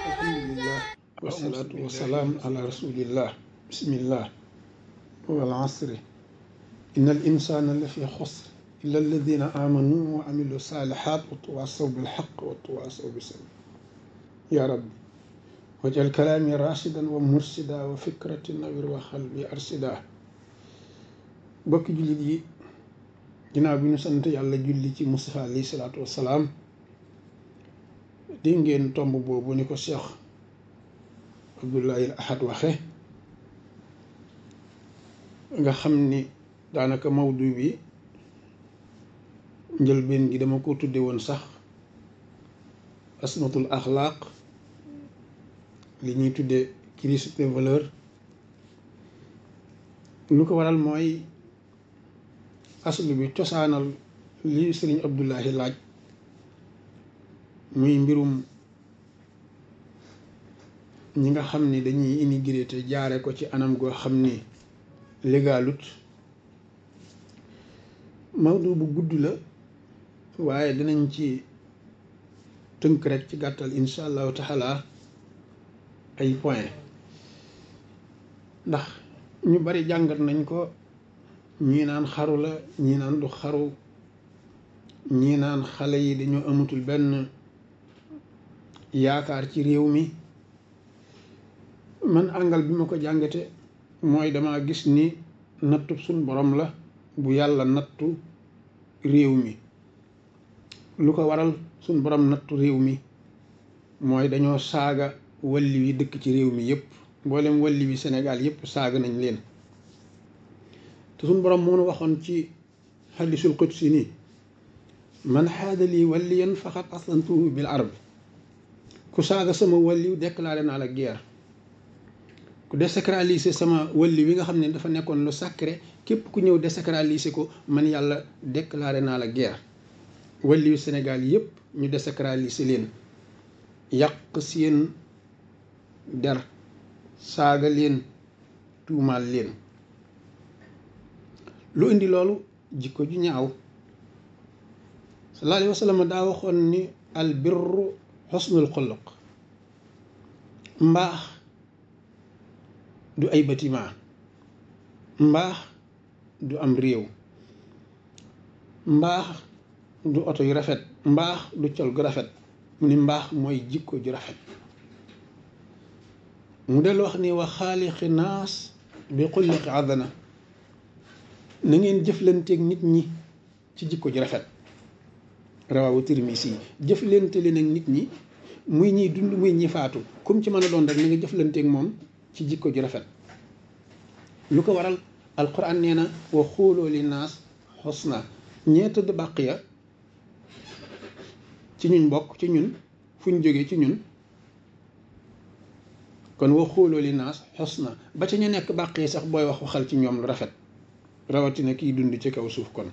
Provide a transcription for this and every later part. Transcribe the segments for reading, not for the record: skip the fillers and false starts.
alhamdulillah wasalaatu wasalaam ala rasulillah bismillah wal asri inna al insana la fi xusr illa alladina amanu wa amilu salihat wa tawasaw bil haqq wa tawasaw bis sabr ya rabbi wajal kalaami rashidan wa mursida wa fikrati nawir wa xalbi arsida. bokki jullit yi ginnaaw bi ñu sant yàlla julli ci Mustafa alayhi salaatu wassalaam di ngeen tomb boobu ni ko Cheikh Abdoulaye al Ahad waxe nga xam ni daanaka mawdu bi njëlbeen gi dama ko tudde woon sax asmatul axlaaq li ñuy tudde crise des valeurs. lu ko waral mooy aslu bi cosaanal li Sëriñ Abdoulaye laaj muy mbirum ñi nga xam ni dañuy immigré te jaare ko ci anam goo xam ni légalut. mawdu bu gudd la waaye dinañ ci tënk rek ci gàttal insha allahu taala ay point ndax ñu bari jàngat nañ ko, ñii naan xaru la, ñii naan du xaru, ñii naan xale yi dañoo amatul benn yaakaar ci réew mi. man àngal bi ma ko jàngate mooy dama gis ni nattu suñ borom la bu yàlla nattu réew mi. lu ko waral suñ borom nattu réew mi mooy dañoo saaga walli wi dëkk ci réew mi yépp, mboolem walli wi Sénégal yépp saaga nañ leen. te suñ borom moo nu waxoon ci hadisul qudsi nii man xaada lii walliyan faqad aslantuhu bil arb. ku saaga sama walliw déclaré naa la guerre. ku désacraliser sama walli wi nga xam ne dafa nekkoon lu sacré, képp ku ñëw désacraliser ko man yàlla déclaré naa la guerre. walliwu Sénégal yépp ñu désacraliser leen, yàq seen der, saaga leen, tuumaal leen. lu indi loolu? jikko ju ñaaw. sallallahu alayhi wa sallam daa waxoon ni al birru xusnul xuluq. mbaax du ay bâtiment, mbaax du am réew, mbaax du oto yu rafet, mbaax du col gu rafet. mu ni mbaax mooy jikko ju rafet. mu del wax ni wa xaaliqi naas bi xulliqi adana. na ngeen jëflanteeg nit ñi ci jikko ju rafet. rawaawu Tirmisi. jëflante leen ak nit ñi muy ñiy dund muy ñi faatu, comme ci mën a doon rek na nga jëflanteeg moom ci jikko ju rafet. lu ko waral? alquran nee na wa xuuloo li naas xusna. ñee tëdd bàq ya ci ñun bokk, ci ñun fu ñu jógee ci ñun. kon wa xuuloo li naas xusna. ba ca ñu nekk bàq yi sax booy wax waxal ci ñoom lu rafet, rawatina kiy dund ci kaw suuf. kon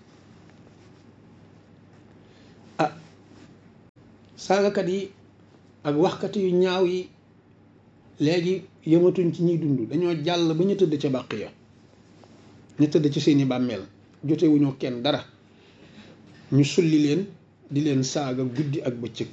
saagakat yi ak waxkat yu ñaaw yi léegi yëmatuñ ci ñiy dund, dañoo jàll ba ñu tëdd ca bàq ya, ñu tëdd ci seeni bàmmeel, jotewuñu kenn dara, ñu sulli leen di leen saaga guddi ak bëccëg.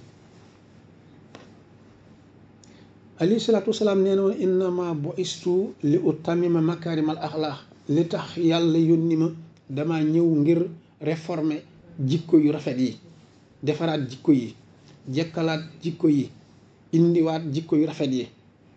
alayhi salaatu wasalaam nee na woon innama bu'istu li utammima makaarimal axlaaq. li tax yàlla yónni ma dama ñëw ngir réformer jikko yu rafet yi, defaraat jikko yi, jekkalaat jikko yi, indiwaat jikko yu rafet yi.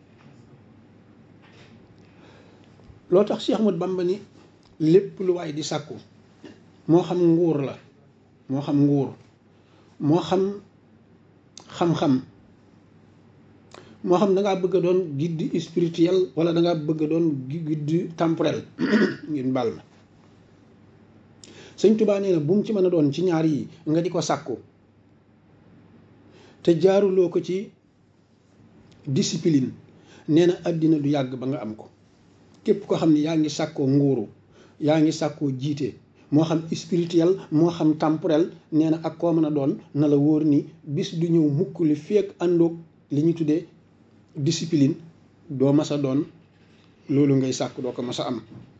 loo tax Cheikh Ahmad Bamba ni lépp lu waay di sàkku, moo xam nguur la, moo xam nguur, moo xam xam-xam, moo xam da ngaa bëgg a doon guide spirituel wala da ngaa bëgg a doon guide temporel ngeen baal ma. Sëñ Tuubaa nee na bu mu ci mën a doon ci ñaar yi nga di ko sàkku te jaaruloo ko ci discipline, nee na àddina du yàgg ba nga am ko. képp ko xam ne yaa ngi sàkkoo nguuru, yaa ngi sàkkoo jiite, moo xam spirituel moo xam temporel, nee na ak koo mën a doon na la wóor ni bis du ñëw mukk li fekk àndoog li ñu tuddee discipline, doo mas a doon loolu ngay sàkk, doo ko mas a am.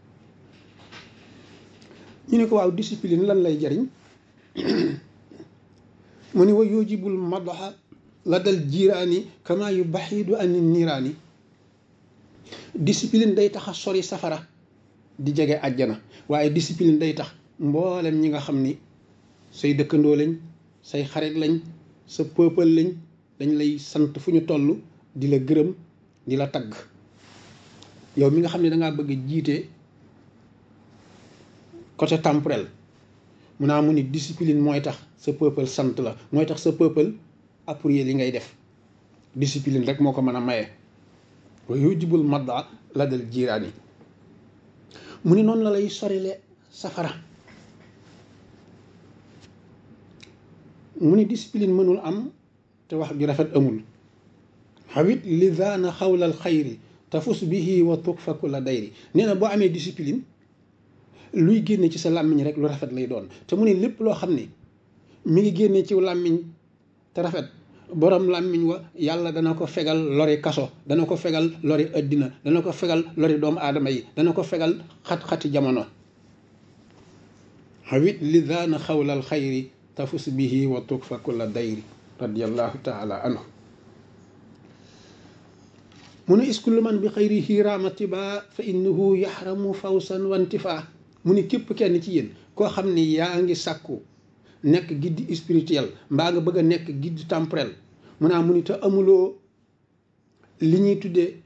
ñu ne ko waaw discipline lan lay jariñ? mu ni wa yujibul madaxa la dal jiiraani kama yu baxiidu ani niiraani. discipline day tax a sori safara di jege àjjana, waaye discipline day tax mboolem ñi nga xam ni say dëkkandoo lañ, say xarit lañ, sa peuple lañ, dañ lay sant fu ñu toll di la gërëm di la tagg. yow mi nga xam ne dangaa bëgg jiite côté temporel mu naa mu ni discipline mooy tax sa peuple sant la, mooy tax sa peuple appuyer li ngay def. discipline rek moo ko mën a maye. wa yujibul madda la dal jiiraani. mu ni noonu la lay sorile safara. mu ni discipline mënul am te wax ju rafet amul. xawit li zaana xawlal xayri tafus bihi wa tukfa kulla dayri. nee na boo amee discipline luy génne ci sa làmmiñ rek lu rafet lay doon. te mu ne lépp loo xam ne mi ngi génne ci làmmiñ te rafet, borom làmmiñ wa yàlla dana ko fegal lori kaso, dana ko fegal lori addina, dana ko fegal lori doomu aadama yi, dana ko fegal xat-xati jamono. xawit li zaana xawlal xayri tafus bihi wa tukfa kulla dayri radiyallahu taala anhu. mu ne iskullu man bi xayrihi raamatiba fa innahu yaxramu fawsan wantifa. mu ne képp kenn ci yéen koo xam ni yaa ngi sàkku nekk guide spirituel mbaa nga bëgg a nekk guide temporel, mu naa mu ni te amuloo li ñuy tuddee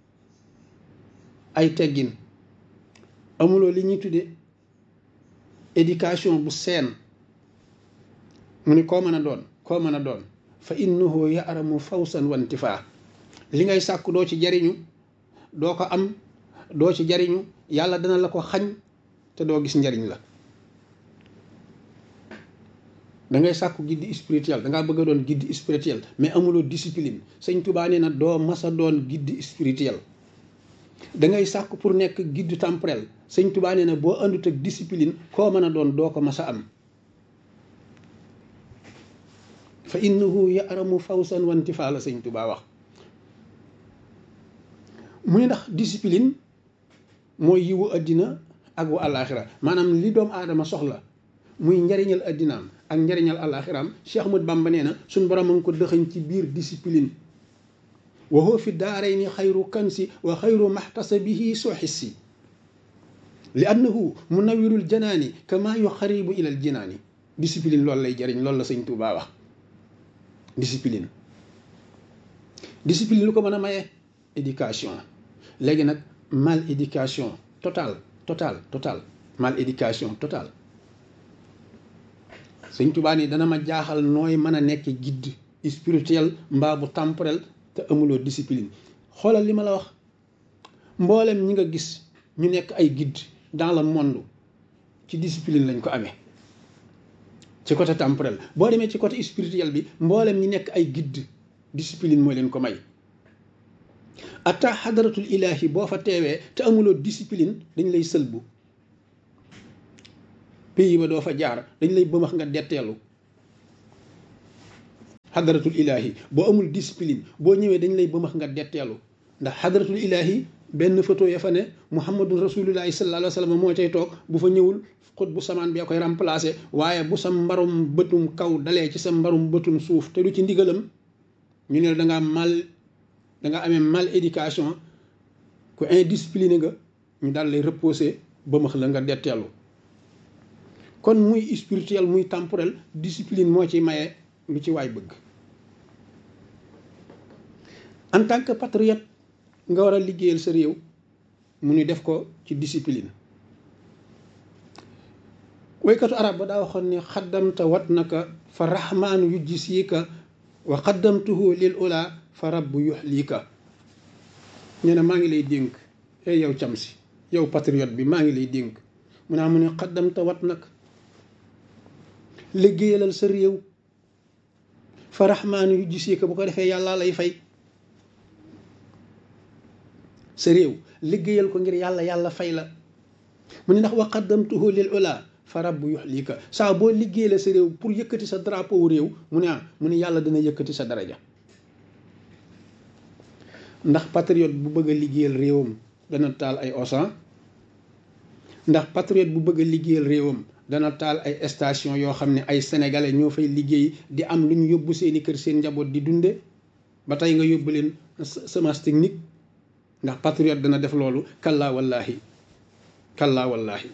ay teggin, amuloo li ñuy tuddee éducation bu seen, mu ni koo mën a doon fa innahu yaxramu fawsan wantifa. li ngay sàkku doo ci jariñu, doo ko am, doo ci jariñu, yàlla dana la ko xañ te doo gis njariñ la. da ngay sàkku guide spirituel, da ngaa bëgg a doon guide spirituel mais amuloo discipline. sëñ Tuubaa nee na doo masa doon guide spirituel. da ngay sàkku pour nekk guide temporel, sëñ Tuubaa nee na boo àndut ak discipline koo mën a doon doo ko masa am. fa innahu ya'ramu fawsan wantifa la sëñ Tuubaa wax. mu ne ndax discipline mooy yiwu àddina ak wu àllaaxira. maanaam li doomu aadama soxla muy njariñal àddinaam ak njariñal àllaaxiraam, Cheikh Ahmadou Bamba nee na suñ borom a ngi ko dëxañ ci biir discipline. wa huwa fi daarayni xayru kansi wa xayru maxtasabihi suxissi li annahu munawirul janaani kama yuxaribu ilal jinaani. discipline loolu lay jariñ, loolu la sëñ Tuubaa wax. discipline lu ko mën a maye éducation. léegi nag mal éducation total mal éducation total. sëñ Tuubaa ni dana ma jaaxal nooy mën a nekk guide spirituel mbaa bu temporel te amuloo discipline. xoolal li ma la wax, mboolem ñi nga gis ñu nekk ay guide dans le monde ci discipline lañ ko amee ci côté temporel. boo demee ci côté spirituel bi mboolem ñi nekk ay guide discipline mooy leen ko may. atta xadaratul ilahi boo fa teewee te amuloo discipline dañ lay sëlbu, pays ba doo fa jaar, dañ lay bëmax nga detteelu. xadaratul ilahi boo amul discipline boo ñëwee dañ lay bëmax nga detteelu. ndax xadaratul ilahi benn photo ya fa ne muhammadun rasulullahi sallallahu alayhi wa sallam moo cay toog, bu fa ñëwul xut bu samaan bee koy remplacer. waaye bu sa mbarum bëtum kaw dalee ci sa mbarum bëtum suuf te du ci ndigalam, ñu ne la da nga amee mal éducation, ku indiscipliné nga, ñu daal lay reposer bëmax la nga detteelu. kon muy spirituel muy temporel, discipline moo ci maye lu ci waay bëgg. en tant que patriote nga war a liggéeyal sa réew, mu ni def ko ci discipline. waykatu arab ba daa waxoon ni xaddamta wat naka fa rahmaanu yujjisiika wa xaddamtuhu lil ula fa rabbu yuxliika. nee na maa ngi lay dénk, yow cam si, yow patriote bi, maa ngi lay dénk. mu naa mu ne xaddamta wat naka, liggéeyalal sa réew, fa rahmaanu yujjisiika, bu ko defee yàlla lay fay. sa réew liggéeyal ko ngir yàlla fay la. mu ne ndax wa qaddamtuhu lil ula fa rabbu yuxlika. saa boo liggéeyale sa réew pour yëkkati sa drapeau réew, mu ne yàlla dina yëkkati sa daraja. ndax patriote bu bëgg a liggéeyal réewam dana taal ay osan? ndax patriote bu bëgg a liggéeyal réewam dana taal ay station yoo xam ne ay sénégalais ñoo fay liggéey di am lu ñu yóbbu seeni kër seen njaboot di dunde ba tey nga yóbbu leen semence technique ndax patriote dana def loolu kallaa wallaahi kallaa wallaahi.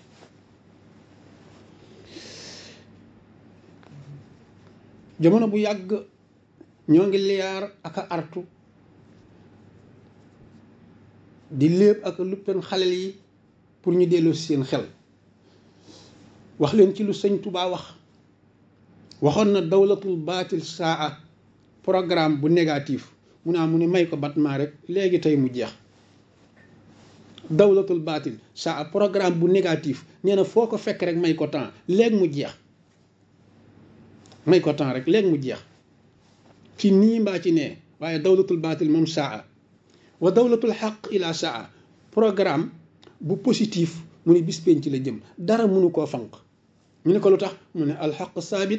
jamono bu yàgg ñoo ngi liyaar ak a artu di léeb ak luppen xalel yi pour ñu delloo si seen xel wax leen ci lu sëñ Tuubaa waxoon na dawlatul baatil saa programme bu négatif mu ne may ko batma rek léegi tey mu jeex. dawlatul baatil saa programme bu négatif nee na foo ko fekk rek may ko temps léegi mu jeex, may ko temps rek léegi mu jeex ci nii mbaa ci nee. waaye dawlatul baatil moom saa wa dawlatul xaq ila saa programme bu positif mu ne bis penc la jëm dara mënu koo fanq. ñu ne ko lu tax mu ne alxaq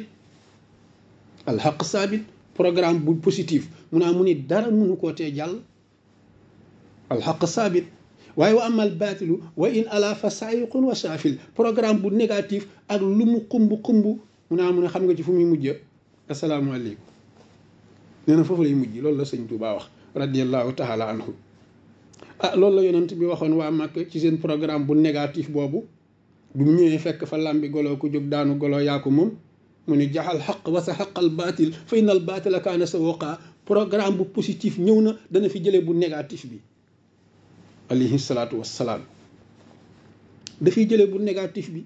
saabit programme bu positif mu ne dara mënu koo tee jàll alxaq saabit. waaye wa amal baatilu wa in ala fa saayiqun wa saafil programme bu négatif ak lu mu xumb mu ne xam nga ci fu muy mujj asalaamaaleykum. nee na foofu lay mujj. loolu la sëñ Tuubaa wax radiyallahu taala anhu. loolu la yonent bi waxoon waa Màkka ci seen programme bu négatif boobu bu mu ñëwee fekk fa làmbi golo ku jóg daanu golo yaa ko moom mu ni jaxal xaq wa sa xaqal baatil fa innal baatila kaana sa woqaa. programme bu positif ñëw na dana fi jëlee bu négatif bi alayhi salaatu wassalaam dafiy jëlee bu négatif bi.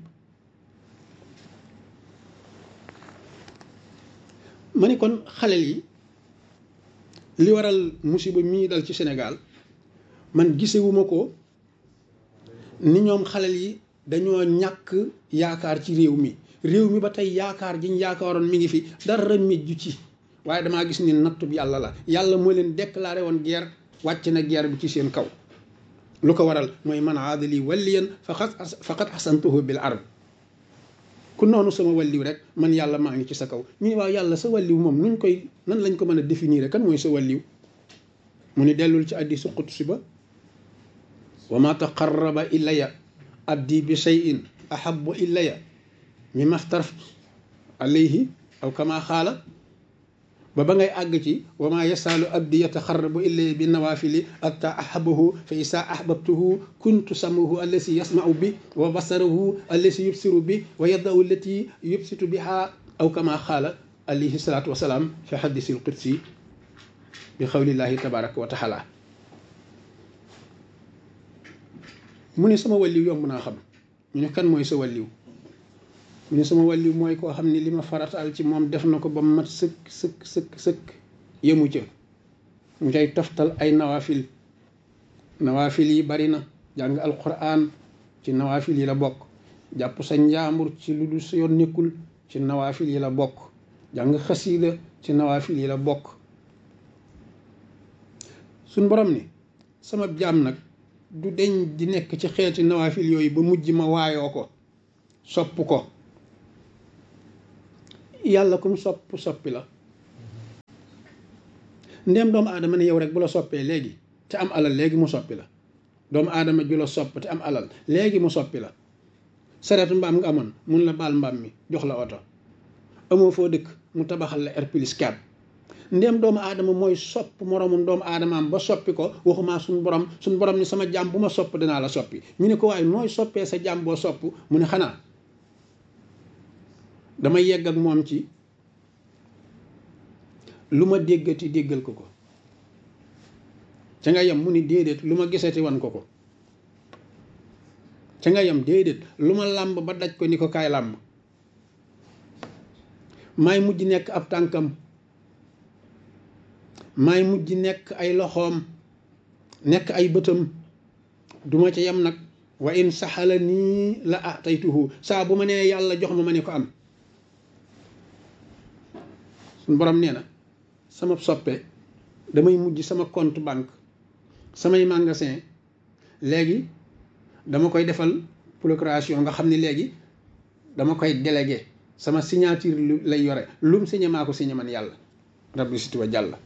ma ni kon xalel yi li waral musiba mii dal ci Sénégal man gisewuma ko ni ñoom xalel yi dañoo ñàkk yaakaar ci réew mi ba tey yaakaar jiñ yaakaaroon mi ngi fi dara mejju ci. waaye damaa gis ni nattub yàlla la. yàlla moo leen déclaré woon guerre wàcc na guerre bi ci seen kaw. lu ko waral mooy man aadali waliyan faqad xasantuhu bil ard. ku noonu sama walliw rek man yàlla maa ngi ci sa kaw. ñu ne waaw yàlla sa walliw moom nan lañ ko mën a définir kan mooy sa walliw. mu ni dellul ci hadiisu qudsi ba wa ma taqarraba ilayya abdi bi shay'in ahabbu ilayya mimma aftaraftu alayhi aw kama xaala ba ngay àgg ci wa ma yasaalu abdi yataxarrabu ilayya bi nawaafili hatta ahabahu fa isa ahbabtuhu kuntu samahu allasi yasmau bi wa basarahu allasi yubsiru bi wa yadahu allati yubsitu biha aw kama xaala alayhi salaatu wasalaam fi hadiisil qudsi bi xawlillahi tabaraka wa taala. mu ne sama walliw yomb naa xam. ñu ne kan mooy sa walliw. mu ne sama walliw mooy koo xam ne li ma farataal ci moom def na ko ba mat sëkk yemu ca mu cay toftal ay nawaafil yi bari na. jàng alquran ci nawaafil yi la bokk. jàpp sa njaambur ci lu dul sa yoon nekkul ci nawaafil yi la bokk. jàng xasiida ci nawaafil yi la bokk. suñ borom ni sama jaam nag du deñ di nekk ci xeeti nawaafil yooyu ba mujj ma waayoo ko sopp ko. yàlla kum soppi la. ndéem doomu aadama ne yow rek bu la soppee léegi te am alal léegi mu soppi la. doomu aadama ju la sopp te am alal léegi mu soppi la. sareetu mbaam nga amoon mun la baal mbaam mi jox la oto. amoo foo dëkk mu tabaxal la R+4. ndéem doomu aadama mooy sopp moroomum doomu aadamaam ba soppi ko waxumaa suñ borom ni sama jaam bu ma sopp dinaa la soppi. ñu ne ko waaye nooy soppee sa jaam boo sopp mu ne xanaa damay yegg ak moom ci lu ma déggati déggal ko ca nga yem mu ni déedéet lu ma gisati wan ko ca nga yem déedéet lu ma làmb ba daj ko ni ko kaay làmb. maay mujj nekk ab tànkam, maay mujj nekk ay loxoom, nekk ay bëtam. duma ca yem nag wa in saxala nii la ataytuhu saa bu ma nee yàlla jox ma ne ko am. suñ borom nee na sama soppe damay mujj sama compte banque samay magasin léegi dama koy defal procuration nga xam ne léegi dama koy délégué sama signature lay yore lum signé maa ko signé man yàlla rabbi siti wa jàlla.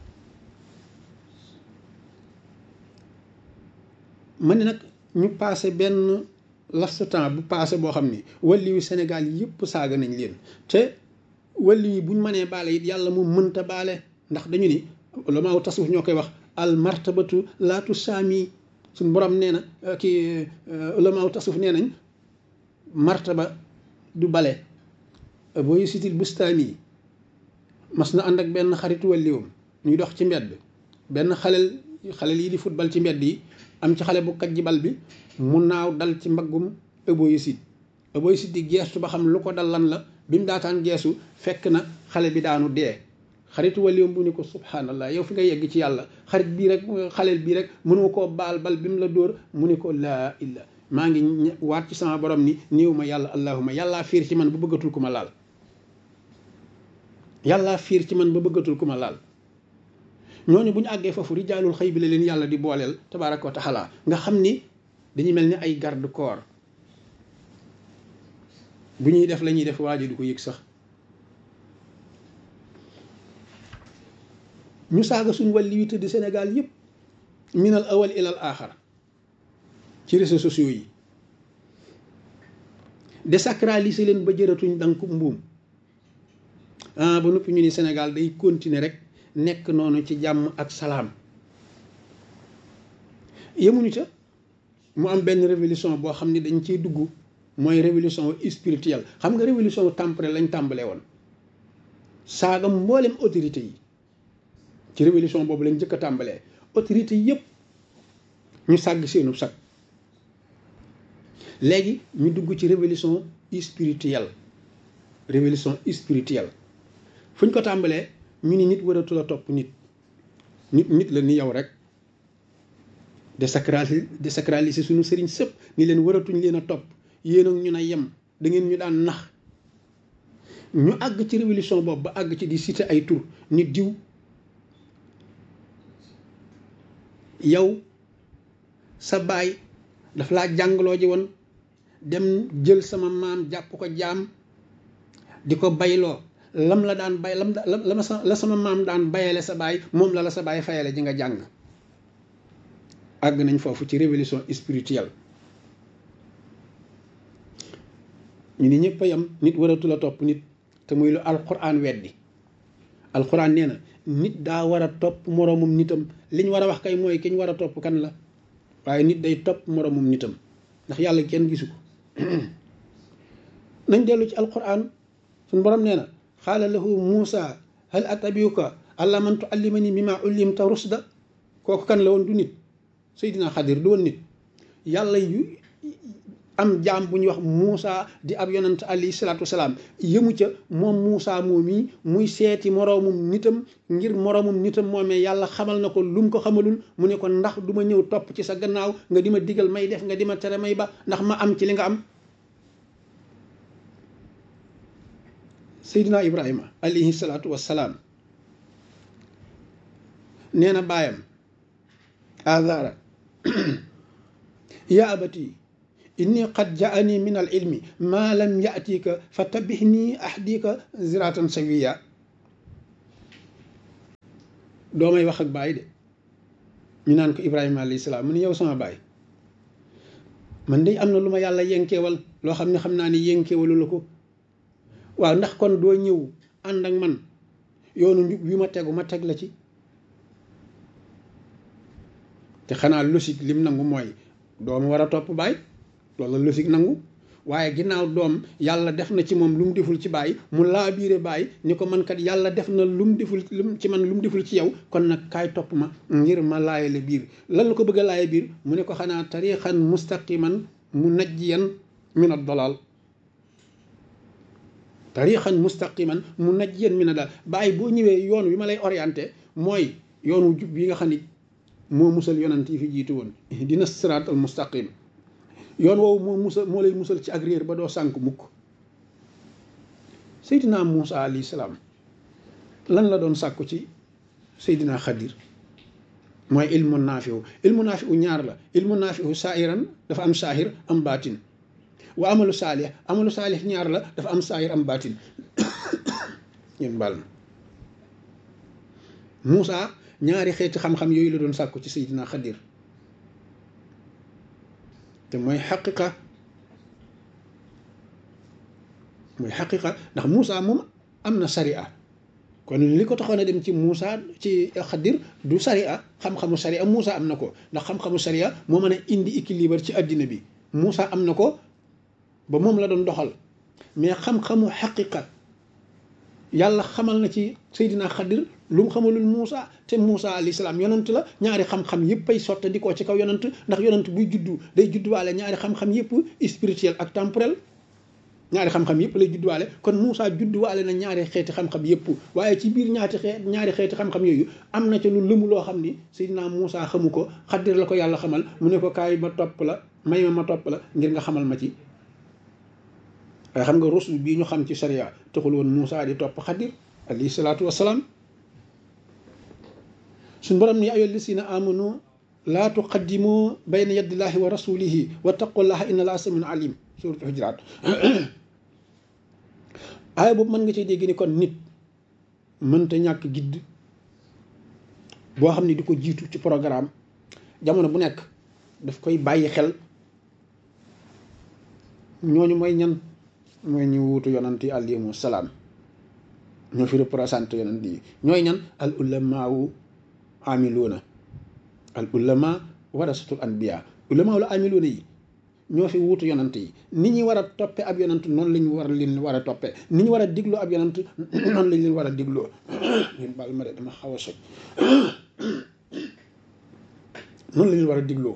ma ne nag ñu passé benn lastu temps bu passé boo xam ni wàlli yu Sénégal yëpp saaga nañ leen te wàlli yi buñ mënee baale it yàlla moom mënta baale ndax dañu ni ulamaaw tasawuf ñoo koy wax al martabatu laatu saami suñ borom nee na kii ulamaaw tasawuf nee nañ martaba du bale boo yu sitil bustaami mas na ànd ak benn xaritu wàlliwam ñuy dox ci mbedd benn xaleel yi di football ci mbedd yi am ci xale bu kaj ji bal bi mu naaw dal ci mbaggum Ebo Yacine di geestu ba xam lu ko dal lan la bi mu daataan geesu fekk na xale bi daanu dee xaritu wàlliwam bu ni ko subhanallah yow fi nga yegg ci yàlla xarit bii rek xaleel bii rek mënoo koo baal bal bi mu la dóor mu ni ko laa illa maa ngi waat ci sama borom ni néew ma yàlla allahuma yàllaa fiir ci man ba bëggatul ku ma laal yàllaa fiir ci man ba bëggatul ku ma laal ñooñu bu ñu àggee foofu rijaalul xëy bi la leen yàlla di booleel tabaaraka wa taala nga xam ni dañuy mel ni ay garde corps bu ñuy def la ñuy def waa ji du ko yëg sax ñu saaga suñ wàlli yu tëdd Sénégal yëpp minal awal ilal aaxar ci réseaux sociaux yi désacraliser leen ba jëratuñ danku mbuum ba noppi ñu ni Sénégal day continuer rek nekk noonu ci jàmm ak salaam yemuñu ca mu am benn révolution boo xam ni dañ ciy dugg mooy révolution spirituelle xam nga révolution temporelle lañ tàmbalee woon saaga mboolem autorité yi ci révolution boobu lañ njëkk a tàmbalee autorité yëpp ñu sàgg seenu sag léegi ñu dugg ci révolution spirituelle fu ñu ko tàmbalee ñu ni nit waratul a topp nit la ni yow rek désacraliser suñu sëriñ sëpp ni leen waratuñ leen a topp yéen ak ñu na yem da ngeen ñu daan nax ñu àgg ci révolution boobu ba àgg ci di citer ay tur nit diw yow sa baay daf laa jàngaloo ji woon dem jël sama maam jàpp ko jaam di ko bayloo lam la daan bay la sama maam daan bayale sa baay moom la sa baay fayale ji nga jàng àgg nañ foofu ci révolution spirituelle ñu ni ñëpp a yam nit waratul a topp nit te muy lu alquran weddi alquran nee na nit daa war a topp moroomum nitam li ñu war a wax kay mooy ki ñu war a topp kan la waaye nit day topp moroomum nitam ndax yàlla kenn gisu ko nañ dellu ci alquran suñu borom nee na xaala lahu Muusa hal atabiuka ala man tuallimani mimma ullimta rusda kooku kan la woon du nit Seydina Xadir du woon nit yàlla yu am jaam bu ñuy wax Muusa di ab yonant alayhi salaatu wasalaam yëmu ca moom Muusa moom yi muy seeti moroomum nitam ngir moroomum nitam moomee yàlla xamal na ko lu mu ko xamalul mu ne ko ndax du ma ñëw topp ci sa gannaaw nga di ma digal may def nga di ma tere may ba ndax ma am ci li nga am Seydina Ibrahima alayhi salaatu wassalaam nee na baayam Azara yaa abati inni qad jaani min al ilmi maa lam yatika fa tabihni ahdika ziratan sawiya doomay wax ak baay de ñu naan ko Ibrahima alayhi salaam mu ne yow sama baay man de am na lu ma yàlla yenkeewal loo xam ne xam naa ni yenkeewalu la ko waaw ndax kon doo ñëw ànd ak man yoonu njub wi ma tegu ma teg la ci te xanaa logique lim nangu mooy doom war a topp baay loolu la logique nangu waaye ginnaaw doom yàlla def na ci moom lu mu deful ci baay mu laa biire baay ni ko man kat yàlla def na lu mu deful ci man lu mu deful ci yow kon nag kaay topp ma ngir ma laayale biir lan la ko bëgg a laaye biir mu ne ko xanaa tariixan mustaqiman munajjiyan min ad-dalal tariixan mustaqiman munajjiyan min ad-dalal baay boo ñëwee yoon wi ma lay orienté mooy yoonu jub yi nga xam ni moo musal yonent yi fi jiitu woon dina siraat al mustaqim yoon woowu moo lay musal ci ak réer ba doo sànk mukk Seydina Muusa alayhi salaam lan la doon sàkku ci Seydina Xadir mooy ilmu naafiu ñaar la ilmu naafiu saahiran dafa am saahir am baatin wa amalu saalih ñaar la dafa am saahir am baatin ngeen baal ma Muusa ñaari xeeti xam-xam yooyu la doon sàkku ci Seydina Xadir te mooy xaqiqa muy xaqiqa ndax Moussa moom am na sariya kon li ko taxoon a dem ci Moussa ci Xadir du sariya xam-xamu sariya Moussa am na ko ndax xam-xamu sariya moo mën a indi équilibre ci àddina bi Moussa am na ko ba moom la doon doxal mais xam-xamu xaqiqa yàlla xamal na ci Seydina Xadir lu mu xamalul Moussa te Moussa alayhi salaam yonant la ñaari xam-xam yëpp ay sottandikoo ci kaw yonant ndax yonant buy juddu day judduwaale ñaari xam-xam yëpp spirituel ak temporel ñaari xam-xam yëpp lay judduwaale kon Moussa judduwaale na ñaari xeeti xam-xam yëpp waaye ci biir ñaari xeeti xam-xam yooyu am na ca lu lëmu loo xam ni Seydina Moussa xamu ko Xadir la ko yàlla xamal mu ne ko kaay ma topp la may ma topp la ngir nga xamal ma ci waaye xam nga rusul bii ñu xam ci sharia taxul woon Moussa di topp Xadir alayhi salaatu wassalaam suñ borom ni ayyuhal lazina amanu laa tuqaddimu bayna yadillahi wa rasulihi wattaqullaha inna allaha samiun alim suratul Hujurat aaya boobu mën nga cee dégg ni kon nit mënta ñàkk gidd boo xam ne di ko jiitu ci programme jamono bu nekk daf koy bàyyi xel ñooñu mooy ñan mooy ñu wuutu yonant yi alayhimu salaam ñoo fi représenté yonant yi ñooy ñan al ulamaawu amiluuna al ulama warasatul anbiya ulama wala amiluuna yi ñoo fi wuutu yonant yi ni ñu war a toppe ab yonant noonu la ñu war leen war a toppe ni ñu war a digloo ab yonant noonu lañ leen war a digloo ñun baal ma de dama xaw a soj noonu la leen war a digloo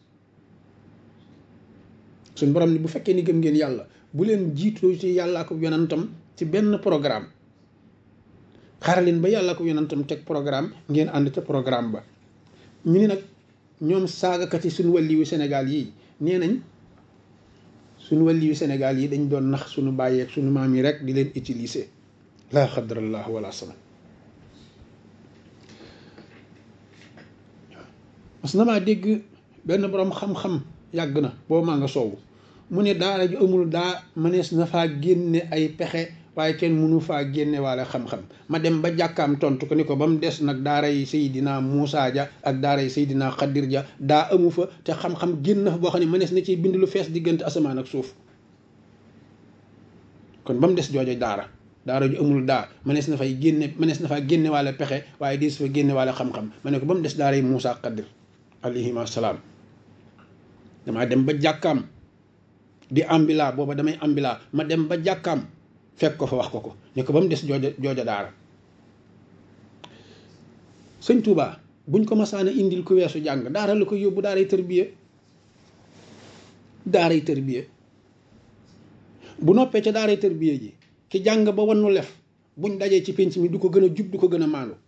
suñ borom ni bu fekkee ni gëm ngeen yàlla bu leen jiitoo ci yàllaa ko yonantam ci benn programme xaaral leen ba yàllaa ko yonantam teg programme ngeen ànd ca programme ba ñu ni nag ñoom saagakat yi suñu wàlliwu Sénégal yi nee nañ suñu wàlliwu Sénégal yi dañ doon nax suñu bàyyeeg suñu maam yi rek di leen utiliser laa xadrallah wala sama mas na maa dégg benn boroom xam-xam yàgg na boo maa nga soowu mu ne daara ju amul daa mënees na faa génne ay pexe waaye kenn mënu faa génne waale xam-xam ma dem ba jàkkaam tontu ko ni ko ba mu des nag daara yi Seydina Moussa ja ak daara yi Seydina Xadir ja daa amu fa te xam-xam génn na fa boo xam ne mënees na ci bind lu fees diggante asamaan ak suuf kon ba mu des joojo daara ju amul daa mënees na faa génne waale pexe waaye di su fa génne waale xam-xam ma ne ko ba mu des daara yi Moussa ak Xadir alayhima salaam damaa dem ba jàkkaam di ambila booba damay ambila ma dem ba jàkkaam fekk ko fa wax ko ne ko ba mu des jooja daara sëñ Touba buñ ko masaana indil ku weesu jàng daara la ko yóbbu daaray tërbiye bu noppee ca daaray tërbiye ji ki jàng ba wannu lef buñ dajee ci penc mi du ko gën a jub du ko gën a maandu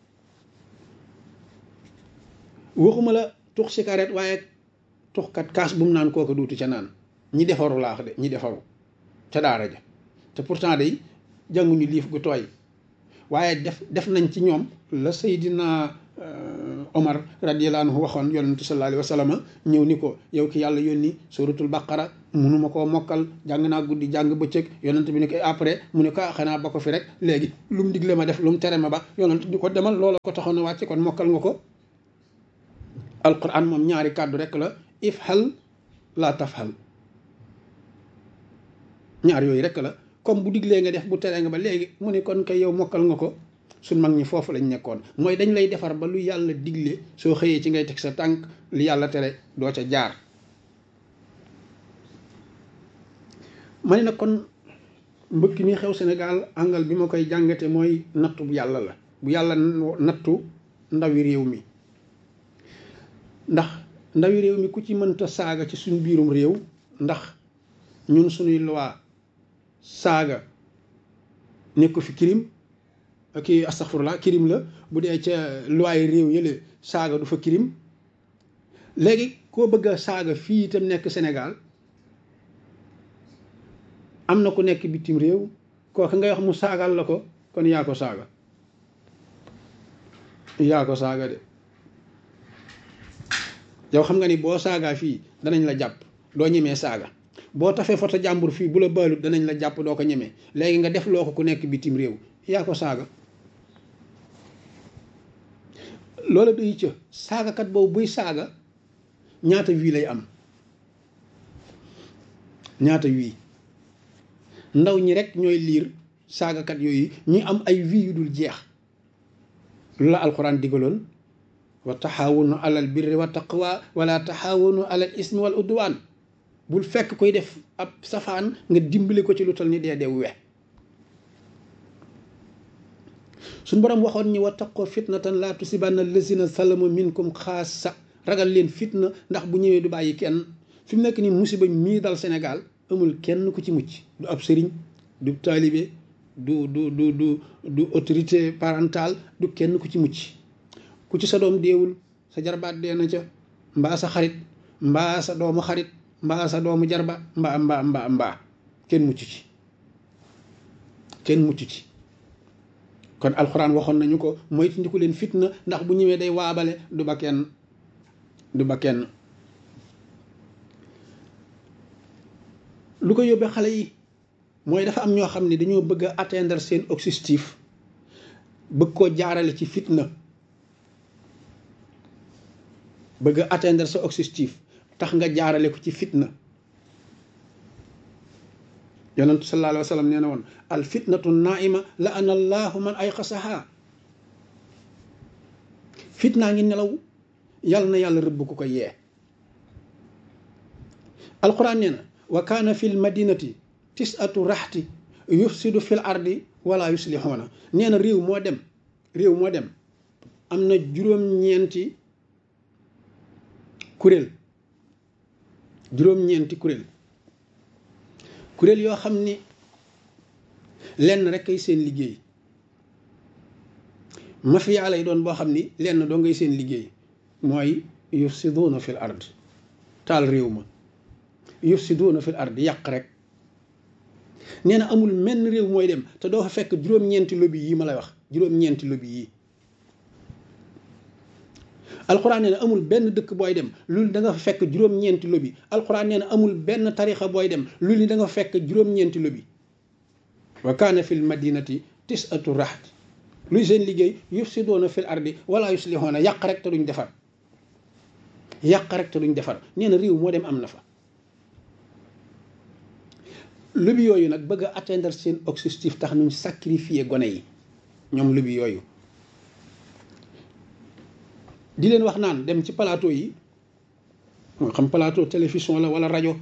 waxuma la tux cigarette waaye tuxkat kaas bu mu naan kooka duutu ca naan ñi defaru laax de ñi defaru ca daara ja te pourtant day jànguñu liif gu tooy waaye def nañ ci ñoom la Seydina Omar radiyallahu anhu waxoon yonentu sallallahu alayhi wa sallam ñëw ni ko yow ki yàlla yónni suratul baqara munuma koo mokkal jàng naa guddi jàng bëccëg yonent bi ni ko après mu ne ko xanaa ba ko fi rek léegi lu mu digle ma def lu mu tere ma ba yonent di ko demal loola ko taxoon a wàcce kon mokkal nga ko alquran moom ñaari kàddu rek la ifhal la tafhal ñaar yooyu rek la comme bu diglee nga def bu teree nga ba léegi mu ne kon kay yow mokkal nga ko suñ mag ñi foofu lañ nekkoon mooy dañ lay defar ba lu yàlla digle soo xëyee ci ngay teg sa tànk li yàlla tere doo ca jaar ma ne nag kon mbëkk mi xew Sénégal angal bi ma koy jàngate mooy nattu bu yàlla la bu yàlla nattu ndawi réew mi ndax ndawi réew mi ku ci mënta saaga ci suñ biirum réew ndax ñun suñuy loi saaga nekk fi crime kii astaghfirullah crime la bu dee ca loi réew yële saaga du fa crime léegi koo bëgg a saaga fii itam nekk Sénégal am na ku nekk bitim réew kooku ngay wax mu saagal la ko kon yaa ko saaga de yow xam nga ni boo saagaa fii danañ la jàpp doo ñemee saaga boo tafee foto jàmbur fii bu la baalut danañ la jàpp doo ko ñemee léegi nga def loo ko ku nekk bitim réew yaa ko saaga loola doy ca saagakat boobu buy saaga ñaata wii lay am ñaata wii ndaw ñi rek ñooy liir saagakat yooyu ñi am ay vie yu dul jeex. lu la alquran digaloon wa taxaawunu alal birri wa taqwa wala taxaawunu alal ismi wal udwaan. bul fekk koy def ab safaan nga dimbali ko ci lu tal ni dee we. suñ borom waxoon ñi wattaqoo fitnatan laa tusibanna allazina salamu minkum xaasa. ragal leen fitna ndax bu ñëwee du bàyyi kenn. fi mu nekk nii musiba mii dal Sénégal amul kenn ku ci mucc. du ab sëriñ du taalibe du autorité parentale du kenn ku ci mucc. ku ci sa doom deewul sa jarbaat dee na ca mbaa sa xarit mbaa sa doomu xarit mbaa sa doomu jarba mbaa kenn mucc ci. kenn mucc ci. kon alxuraan waxoon nañu ko moytandiku leen fitna ndax bu ñëwee day waabale du ba kenn. lu ko yóbbee xale yi mooy dafa am ñoo xam ne dañoo bëgg a atteindre seen objectif bëgg koo jaarale ci fitna. bëgg a atteindre sa objectif tax nga jaarale ko ci fitna. yonentu sallallahu alayhi wa sallam nee na woon al fitnatu naima la ana allahu man ay xasaha. fitnaa ngi nelaw yàlla na yàlla rëbb ku ko yee. alquran nee na wa kaana fi l madinati tisatu raxti yufsidu fil ardi wala yuslixoona. nee na réew moo dem am na juróom-ñeenti kuréel yoo xam ni lenn rek ay seen liggéey. mafia lay doon boo xam ni lenn doo ngay seen liggéey mooy yufsiduuna fil ard. taal réew ma yufsiduuna fil ard yàq rek. nee na amul menn réew mooy dem te doo fa fekk juróom-ñeenti lobby yi ma lay wax juróom-ñeenti lobby yi. alxuraan nee na amul benn dëkk booy dem loolu da nga fa fekk juróom-ñeenti lobby. alxuraan nee na amul benn tarixa booy dem loolu da nga fa fekk juróom-ñeenti lobby. wa kaana fil madinati tisatu raxt. luy seen liggéey yufsiduuna fil ardi wala yuslixoona yàq rek te duñ defar. nee na réew moo dem am na fa. lobby yooyu nag bëgg a atteindre seen objectif tax ñu sacrifier gone yi ñoom lobby yooyu. di leen wax naan dem ci plateau yi moo xam plateau télévision la wala rajo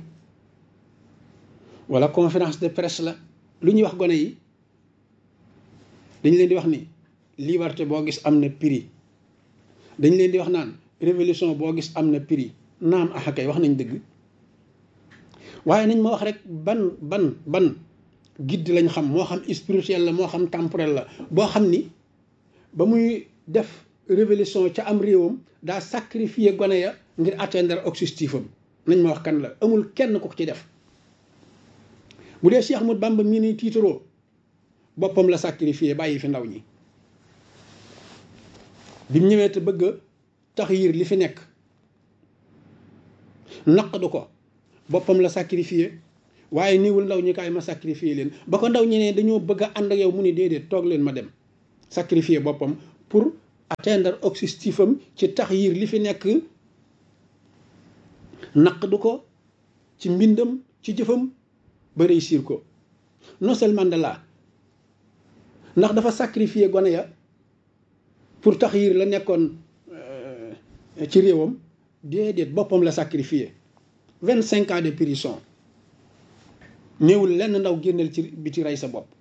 wala conférence de presse la lu ñuy wax gone yi dañ leen di wax ni liberté boo gis am na prix. dañ leen di wax naan révolution boo gis am na prix. naam axakay wax nañ dëgg waaye nañ ma wax rek ban guide lañ xam moo xam spirituel la moo xam temporel la boo xam ni ba muy def révolution ca am réewam daa sacrifier gone ya ngir atteindre objectif am. nañ ma wax kan la. amul kenn ku ko ci def. bu dee Cheikh Ahmadou Bamba mii ni tiitaroo boppam la sacrifier bàyyi fi ndaw ñi. bi mu ñëwee te bëgg a taxyir li fi nekk naqdu ko boppam la sacrifier waaye niwul ndaw ñi kaay ma sacrifier leen. ba ko ndaw ñi ne dañoo bëgg a ànd ak yow mu ni déedéet toog leen ma dem. sacrifier boppam pour atteindre objectif am ci taxyir li fi nekk naqdu ko ci mbindam ci jëfam ba réussir ko. Nelson Mandela ndax dafa sacrifier gone ya pour taxyir la nekkoon ci réewam déedéet boppam la sacrifier. 25 ans de prison ñëwul lenn ndaw génneel ci biti rey sa bopp.